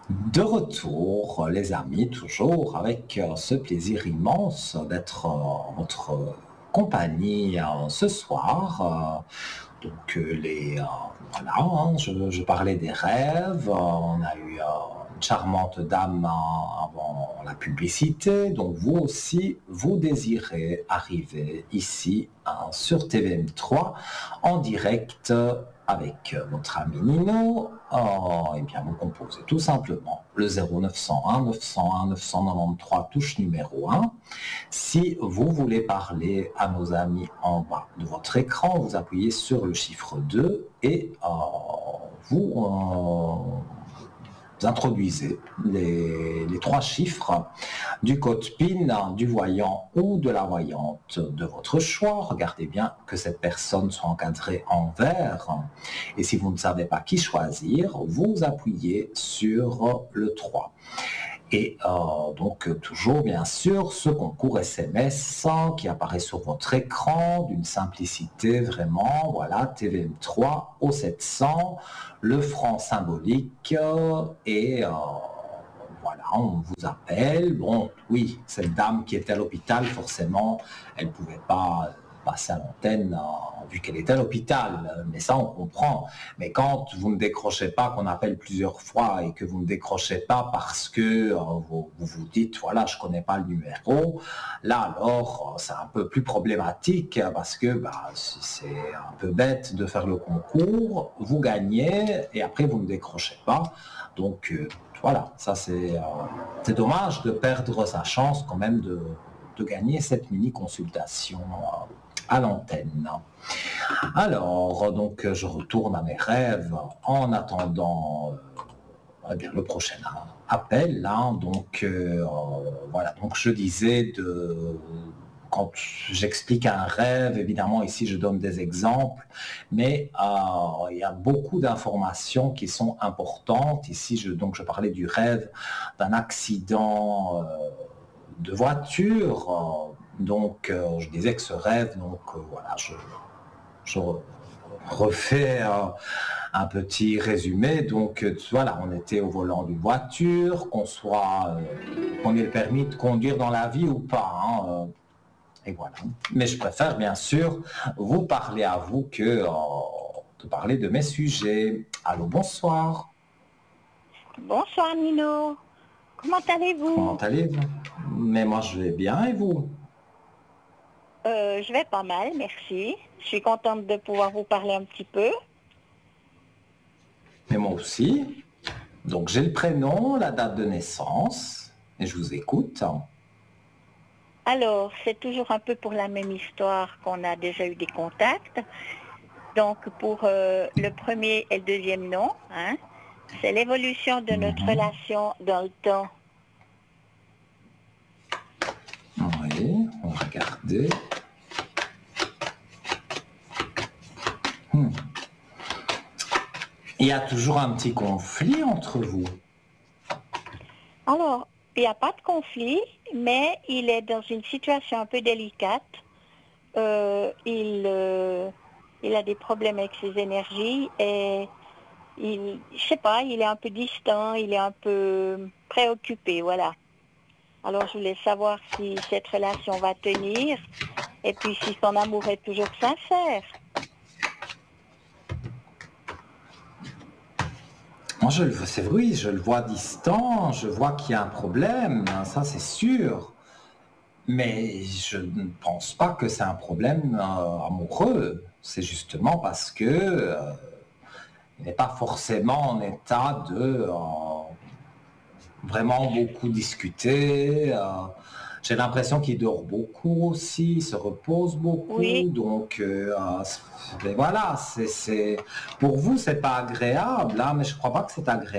De retour, les amis, toujours avec ce plaisir immense d'être en votre compagnie ce soir. Voilà, hein, je parlais des rêves. On a eu une charmante dame avant la publicité. Donc vous aussi, vous désirez arriver ici sur TVM3 en direct avec votre ami Nino. Eh bien, vous composez tout simplement le 0901 901 993 touche numéro 1. Si vous voulez parler à nos amis en bas de votre écran, vous appuyez sur le chiffre 2 et vous introduisez les trois chiffres du code PIN du voyant ou de la voyante de votre choix. Regardez bien que cette personne soit encadrée en vert. Et si vous ne savez pas qui choisir, vous appuyez sur le 3. Et donc toujours bien sûr ce concours SMS qui apparaît sur votre écran d'une simplicité vraiment, voilà, TVM3 au 700, le franc symbolique et voilà, on vous appelle. Bon, oui, cette dame qui était à l'hôpital, forcément, elle ne pouvait pas passer à l'antenne vu qu'elle était à l'hôpital, mais ça on comprend. Mais quand vous ne décrochez pas, qu'on appelle plusieurs fois et que vous ne décrochez pas parce que vous dites, voilà, je ne connais pas le numéro, là alors c'est un peu plus problématique parce que c'est un peu bête de faire le concours, vous gagnez et après vous ne décrochez pas. Donc voilà, ça c'est dommage de perdre sa chance quand même de gagner cette mini-consultation à l'antenne. Alors, donc, je retourne à mes rêves en attendant eh bien, le prochain appel. Là, donc, voilà, donc je disais quand j'explique un rêve, évidemment, ici je donne des exemples, mais il y a beaucoup d'informations qui sont importantes. Ici, donc, je parlais du rêve d'un accident de voiture. Donc, je disais que ce rêve, donc voilà, je refais un petit résumé. Donc, voilà, on était au volant d'une voiture, qu'on ait le permis de conduire dans la vie ou pas. Et voilà. Mais je préfère bien sûr vous parler à vous que de parler de mes sujets. Allô, bonsoir. Bonsoir Nino, comment Comment allez-vous? allez-vous? Mais moi, je vais bien et vous? Je vais pas mal, merci. Je suis contente de pouvoir vous parler un petit peu. Mais moi aussi. Donc, j'ai le prénom, la date de naissance et je vous écoute. Alors, c'est toujours un peu pour la même histoire qu'on a déjà eu des contacts. Donc, pour le premier et le deuxième nom, hein, c'est l'évolution de notre relation dans le temps. Oui, on va regarder. Il y a toujours un petit conflit entre vous. Alors, il n'y a pas de conflit, mais il est dans une situation un peu délicate. Il a des problèmes avec ses énergies et je sais pas, il est un peu distant, il est un peu préoccupé, voilà. Alors je voulais savoir si cette relation va tenir et puis si son amour est toujours sincère. Moi, oui, je le vois distant, je vois qu'il y a un problème, hein, ça c'est sûr. Mais je ne pense pas que c'est un problème amoureux. C'est justement parce que il n'est pas forcément en état de vraiment beaucoup discuter. J'ai l'impression qu'il dort beaucoup aussi, il se repose beaucoup. Oui, Donc, mais voilà, pour vous, c'est pas agréable, hein, mais je crois pas que c'est agréable.